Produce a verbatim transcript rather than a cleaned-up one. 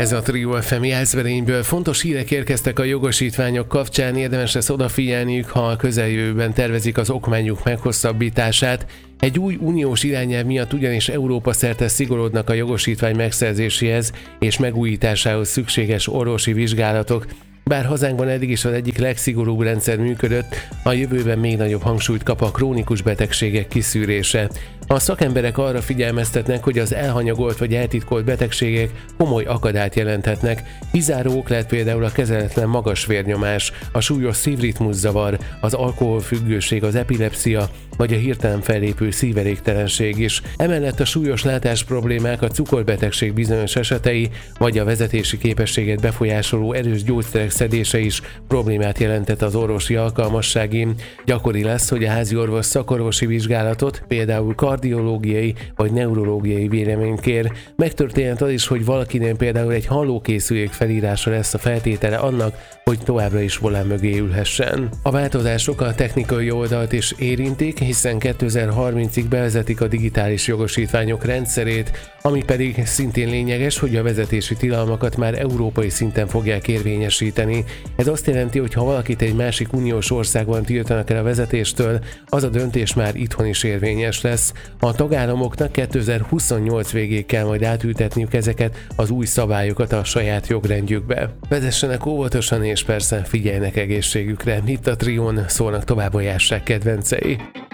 Ez a Trio ef em Jászberényből. Fontos hírek érkeztek a jogosítványok kapcsán, érdemes lesz odafigyelniük, ha a közeljövőben tervezik az okmányuk meghosszabbítását. Egy új uniós irányelv miatt ugyanis Európa szerte szigorodnak a jogosítvány megszerzéséhez és megújításához szükséges orvosi vizsgálatok. Bár hazánkban eddig is az egyik legszigorúbb rendszer működött, a jövőben még nagyobb hangsúlyt kap a krónikus betegségek kiszűrése. A szakemberek arra figyelmeztetnek, hogy az elhanyagolt vagy eltitkolt betegségek komoly akadályt jelenthetnek. Kizáró ok lehet például a kezeletlen magas vérnyomás, a súlyos szívritmuszavar, az alkoholfüggőség, az epilepszia vagy a hirtelen fellépő szívelégtelenség is. Emellett a súlyos látásproblémák, a cukorbetegség bizonyos esetei vagy a vezetési képességet befolyásoló erős gyógyszerek szedése is problémát jelentett az orvosi alkalmasságin. Gyakori lesz, hogy a házi orvos szakorvosi vizsgálatot, például kardiológiai vagy neurológiai véleményt kér. Megtörténhet az is, hogy valakinél például egy hallókészülék felírása lesz a feltétele annak, hogy továbbra is volán mögé ülhessen. A változások a technikai oldalt is érintik, hiszen kétezer-harmincig bevezetik a digitális jogosítványok rendszerét, ami pedig szintén lényeges, hogy a vezetési tilalmakat már európai szinten fogják érvényesíteni. Ez azt jelenti, hogy ha valakit egy másik uniós országban tiltanak el a vezetéstől, az a döntés már itthon is érvényes lesz. A tagállamoknak kétezer-huszonnyolc végéig kell majd átültetniük ezeket az új szabályokat a saját jogrendjükbe. Vezessenek óvatosan és persze figyeljenek egészségükre. Itt a Trión szólnak tovább a Jászság kedvencei.